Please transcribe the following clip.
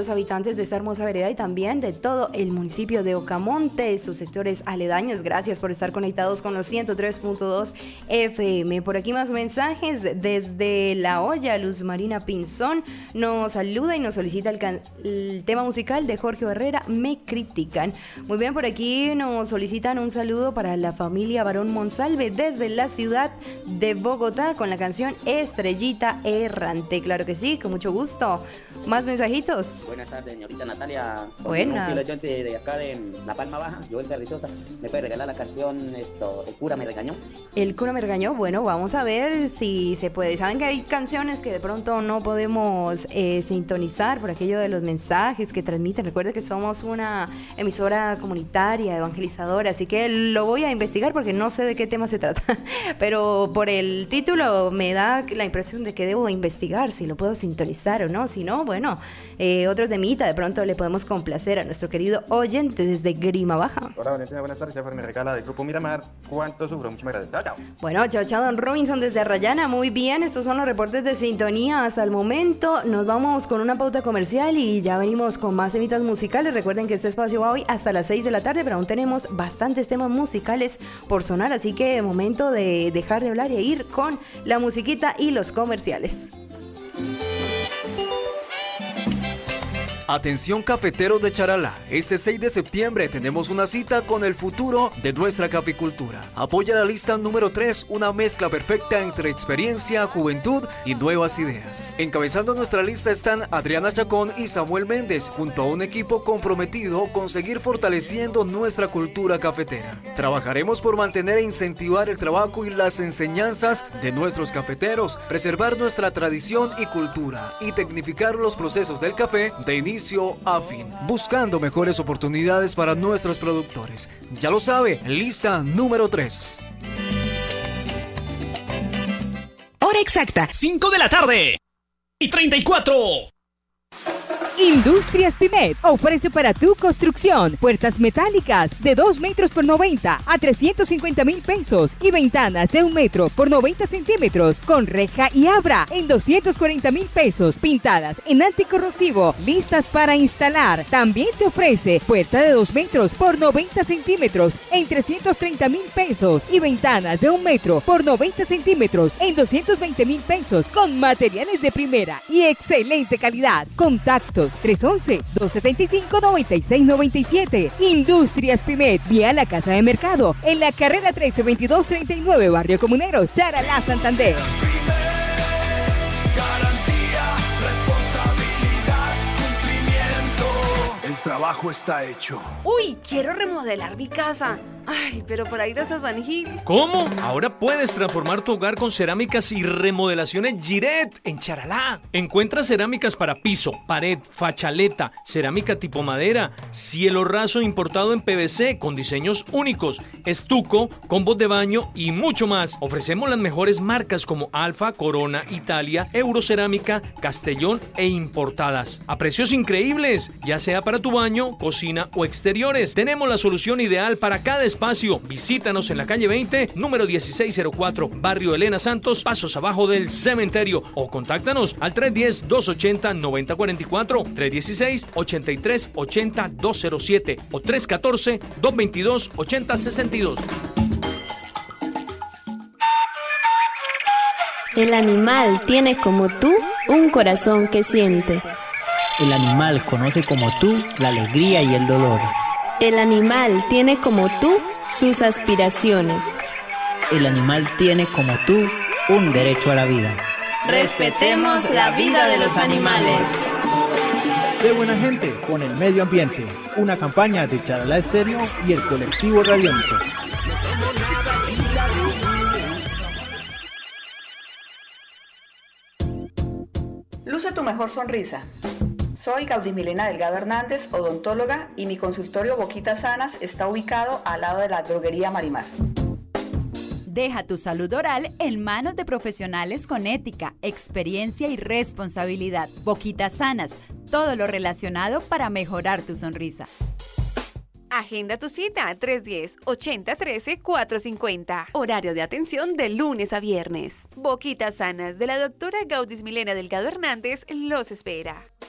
los habitantes de esta hermosa vereda y también de todo el municipio de Ocamonte, sus sectores aledaños. Gracias por estar conectados con los 103.2 FM. Por aquí más mensajes desde La Hoya. Luz Marina Pinzón nos saluda y nos solicita el tema musical de Jorge Herrera, Me Critican. Muy bien, por aquí nos solicitan un saludo para la familia Barón Monsalve desde la ciudad de Bogotá con la canción Estrellita Errante. Claro que sí, con mucho gusto. Más mensajitos. Buenas tardes, señorita Natalia. Buenas. Un oyente de acá de La Palma Baja, Joel Carrizosa. ¿Me puede regalar la canción El cura me regañó? El cura me regañó. Bueno, vamos a ver si se puede. Saben que hay canciones que de pronto no podemos sintonizar por aquello de los mensajes que transmiten. Recuerden que somos una emisora comunitaria, evangelizadora, así que lo voy a investigar porque no sé de qué tema se trata. Pero por el título me da la impresión de que debo investigar si lo puedo sintonizar o no. Si no, bueno, otro temita de pronto le podemos complacer a nuestro querido oyente desde Grima Baja. Hola, Valentina, buenas tardes. Ya me regala del Grupo Miramar. ¿Cuánto sufro? Muchas gracias. Chao, chao. Bueno, chao, don Robinson desde Arrayana. Muy bien, estos son los reportes de sintonía hasta el momento. Nos vamos con una pauta comercial y ya venimos con más temitas musicales. Recuerden que este espacio va hoy hasta las 6 de la tarde, pero aún tenemos bastantes temas musicales por sonar, así que momento de dejar de hablar e ir con la musiquita y los comerciales. Atención cafeteros de Charalá, este 6 de septiembre tenemos una cita con el futuro de nuestra caficultura. Apoya la lista número 3, una mezcla perfecta entre experiencia, juventud y nuevas ideas. Encabezando nuestra lista están Adriana Chacón y Samuel Méndez, junto a un equipo comprometido con seguir fortaleciendo nuestra cultura cafetera. Trabajaremos por mantener e incentivar el trabajo y las enseñanzas de nuestros cafeteros, preservar nuestra tradición y cultura y tecnificar los procesos del café de inicio a fin, buscando mejores oportunidades para nuestros productores. Ya lo sabe, lista número 3. Hora exacta, 5 de la tarde y 34. Industrias Pimet ofrece para tu construcción puertas metálicas de 2 metros por 90 a 350,000 pesos y ventanas de 1 metro por 90 centímetros con reja y abra en 240,000 pesos, pintadas en anticorrosivo, listas para instalar. También te ofrece puerta de 2 metros por 90 centímetros en 330,000 pesos y ventanas de 1 metro por 90 centímetros en 220,000 pesos con materiales de primera y excelente calidad. Contactos 311-275-9697. Industrias Pimet, vía la Casa de Mercado, en la carrera 132239, Barrio Comunero, Charalá, Santander. Garantía, responsabilidad, cumplimiento. El trabajo está hecho. Uy, quiero remodelar mi casa. Ay, pero para ir hasta San Gil. ¿Cómo? Ahora puedes transformar tu hogar con cerámicas y remodelaciones Giret en Charalá. Encuentra cerámicas para piso, pared, fachaleta, cerámica tipo madera, cielo raso importado en PVC con diseños únicos, estuco, combos de baño y mucho más. Ofrecemos las mejores marcas como Alfa, Corona, Italia, Eurocerámica, Castellón e importadas. A precios increíbles, ya sea para tu baño, cocina o exteriores. Tenemos la solución ideal para cada espacio. Visítanos en la calle 20, número 1604, Barrio Elena Santos, pasos abajo del cementerio, o contáctanos al 310-280-9044, 316-8380-207 o 314-222-8062. El animal tiene como tú un corazón que siente. El animal conoce como tú la alegría y el dolor. El animal tiene como tú sus aspiraciones. El animal tiene como tú un derecho a la vida. Respetemos la vida de los animales. Sé buena gente con el medio ambiente. Una campaña de Charalá Estéreo y el colectivo Radiónico. Luce tu mejor sonrisa. Soy Gaudimilena Delgado Hernández, odontóloga, y mi consultorio Boquitas Sanas está ubicado al lado de la droguería Marimar. Deja tu salud oral en manos de profesionales con ética, experiencia y responsabilidad. Boquitas Sanas, todo lo relacionado para mejorar tu sonrisa. Agenda tu cita 310-8013-450. Horario de atención de lunes a viernes. Boquitas Sanas de la doctora Gaudis Milena Delgado Hernández los espera.